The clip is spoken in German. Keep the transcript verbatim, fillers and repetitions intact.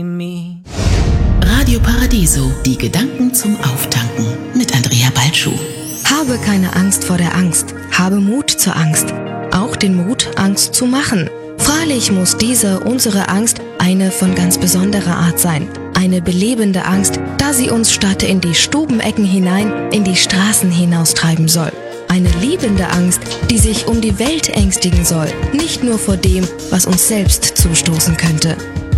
Radio Paradiso, die Gedanken zum Auftanken mit Andrea Balschuh. Habe keine Angst vor der Angst, habe Mut zur Angst. Auch den Mut, Angst zu machen. Freilich muss diese, unsere Angst, eine von ganz besonderer Art sein. Eine belebende Angst, da sie uns statt in die Stubenecken hinein, in die Straßen hinaustreiben soll. Eine liebende Angst, die sich um die Welt ängstigen soll, nicht nur vor dem, was uns selbst zustoßen könnte.